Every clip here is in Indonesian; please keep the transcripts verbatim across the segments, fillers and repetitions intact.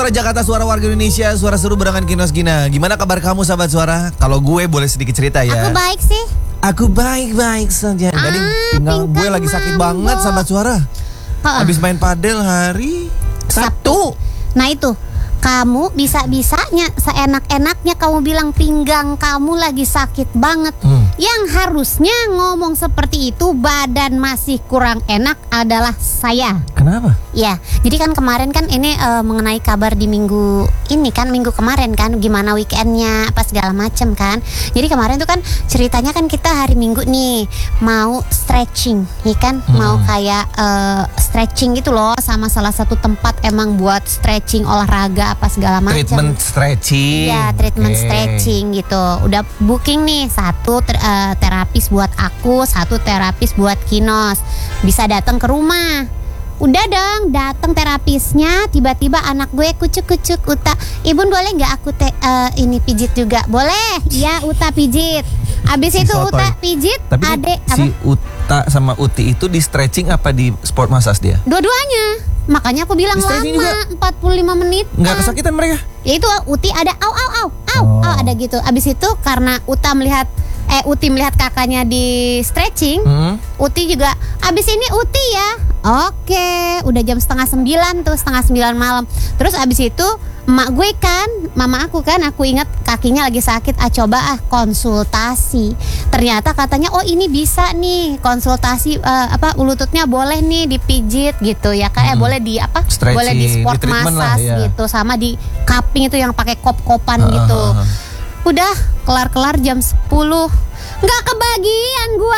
Suara Jakarta, suara warga Indonesia, suara seru barengan Kinos Gina. Gimana kabar kamu sahabat suara? Kalau gue boleh sedikit cerita ya. Aku baik sih. Aku baik-baik saja. Ah, Jadi pinggang gue lagi sakit mambok. banget sahabat suara. Ha-ha. Habis main padel hari Sabtu. Nah itu, kamu bisa-bisanya seenak-enaknya kamu bilang pinggang kamu lagi sakit banget. Hmm. Yang harusnya ngomong seperti itu badan masih kurang enak adalah saya. Kenapa? Ya, jadi kan kemarin kan ini eh, mengenai kabar di minggu ini kan minggu kemarin kan gimana weekendnya apa segala macem kan. Jadi kemarin tuh kan ceritanya kan kita hari Minggu nih mau stretching, ya kan Hmm. mau kayak eh, stretching gitu loh sama salah satu tempat emang buat stretching olahraga apa segala macam. Treatment stretching. Iya, treatment Oke. stretching gitu. Udah booking nih satu ter- eh, terapis buat aku, satu terapis buat Kinos. Bisa datang ke rumah. Udah dong, datang terapisnya, tiba-tiba anak gue kucuk-kucuk, Uta, Ibu boleh nggak aku te- eh, ini pijit juga? Boleh, ya Uta pijit. Abis Si itu sotoy. Uta pijit, Tapi adek si apa? Uta sama Uti itu di stretching apa di sport massage dia? Dua-duanya. Makanya aku bilang Di stretching lama, juga? empat puluh lima menit. Nggak kesakitan mereka? Ya itu Uti ada au au au au, Oh. au ada gitu. Abis itu karena Uta melihat eh Uti melihat kakaknya di stretching, Hmm. Uti juga abis ini Uti ya. Oke, udah jam setengah sembilan tuh, setengah sembilan malam. Terus abis itu emak gue kan, mama aku kan, aku ingat kakinya lagi sakit. Ah coba ah konsultasi. Ternyata katanya oh ini bisa nih konsultasi eh, apa lututnya boleh nih dipijit gitu ya kayak Hmm. boleh di apa? Stretching, Boleh di sport di treatment lah, massage ya. gitu sama di cupping itu yang pakai kop-kopan Ah, gitu. ah, ah. Udah kelar-kelar jam sepuluh. Nggak kebagian gua.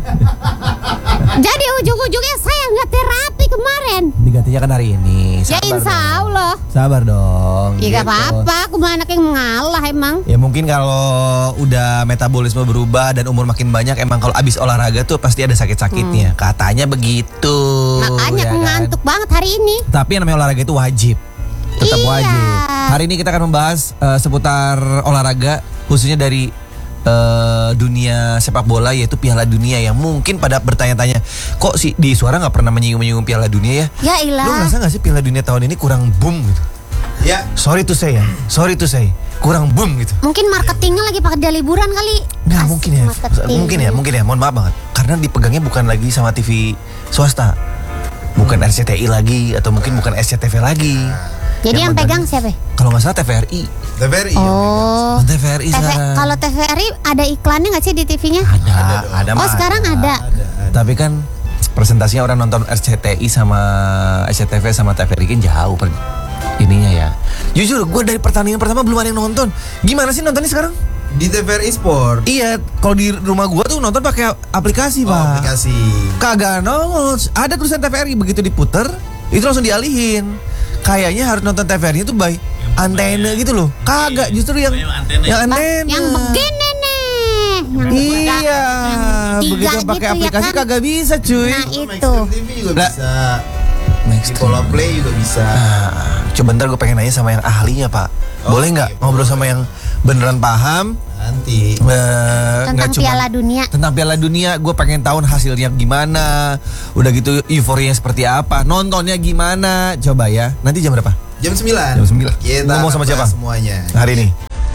Jadi ujung-ujungnya saya nggak terapi kemarin. Digantinya kan hari ini. Ya Sabar insya dong. Allah. Sabar dong. Ya nggak gitu. apa-apa. Aku mah anak yang mengalah emang. Ya mungkin kalau udah metabolisme berubah dan umur makin banyak, emang kalau abis olahraga tuh pasti ada sakit-sakitnya. Katanya begitu. Makanya ya aku kan? ngantuk banget hari ini. Tapi yang namanya olahraga itu wajib. Tetap Iya. wajib. Hari ini kita akan membahas eh, seputar olahraga, khususnya dari eh, dunia sepak bola, yaitu Piala Dunia, yang mungkin pada bertanya-tanya, kok sih di suara nggak pernah menyinggung-menyinggung Piala Dunia ya? Ya Lu ilah. ngerasa nggak sih Piala Dunia tahun ini kurang boom gitu? Ya, Sorry to say ya, sorry to say, kurang boom gitu. Mungkin marketingnya lagi pada liburan kali. Nggak Asik mungkin ya, marketing. mungkin ya, mungkin ya. Mohon maaf banget, karena dipegangnya bukan lagi sama T V swasta, bukan R C T I lagi, atau mungkin bukan S C T V lagi. Jadi yang, pegang siapa? Kalau nggak salah T V R I. T V R I. Oh. T V R I T V sekarang. kalau T V R I ada iklannya nggak sih di T V-nya? Ada, ada, Oh mah sekarang ada. Ada, ada. Tapi kan presentasinya orang nonton R C T I sama S C T V sama T V R I kan jauh per ininya ya. Jujur, gue dari pertandingan pertama belum ada yang nonton. Gimana sih nontonnya sekarang? Di T V R I Sport. Iya, kalau di rumah gue tuh nonton pakai aplikasi, Oh, Pak. aplikasi. Kagak nongol. Ada tulisan T V R I, begitu diputer itu langsung dialihin. Kayaknya harus nonton T V R I itu by antena gitu loh. Kagak, justru yang yang antena. Yang begini nih. Yang Iya, tiga begitu gitu pakai ya aplikasi kan? kagak bisa, cuy. Nah, Max itu. T V juga Lah. bisa. Max Di Pola Play juga bisa. Ah, coba ntar gue pengen nanya sama yang ahlinya, Pak. Boleh nggak Oke, ngobrol boleh. sama yang beneran paham? Nanti. Eh, Tentang nggak cuman- Piala Dunia. Tentang Piala Dunia, gue pengen tahu hasilnya gimana. Udah gitu euforianya seperti apa, nontonnya gimana. Coba ya. Nanti jam berapa? Jam sembilan. Jam sembilan. Kita Ngomong sama akan siapa? bahas semuanya. Hari ini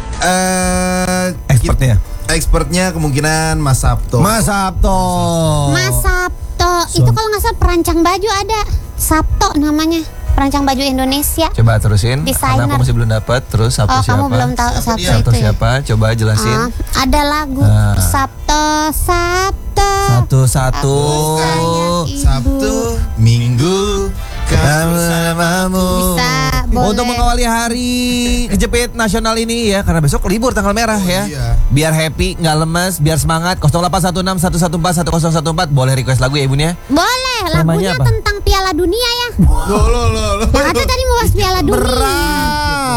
Eh, expertnya. kita- Expertnya kemungkinan Mas Sabto. Mas Sabto. Mas Sabto itu kalau nggak salah perancang baju ada Sabto namanya, perancang baju Indonesia. Coba terusin. Desainer. Karena aku masih belum dapat. Terus Sabto Oh siapa? kamu belum tahu Siapa Sabto dia? Sabto itu ya? siapa? Coba jelasin. Oh, ada lagu Ah. Sabto Sabto. Satu-satu. Aku sayang ibu. Sabtu, Minggu, Kamu namamu. Bisa, boleh. Untuk mengawali hari kejepit nasional ini ya, karena besok libur tanggal merah Oh, ya. iya. Biar happy, nggak lemes, biar semangat. nol delapan satu enam satu satu empat satu nol satu empat. Boleh request lagu ya Ibun ya? Boleh, Namanya lagunya apa? tentang Piala Dunia ya. Lo lo lo lo. Yang ada tadi mau bahas Piala Dunia. Berat.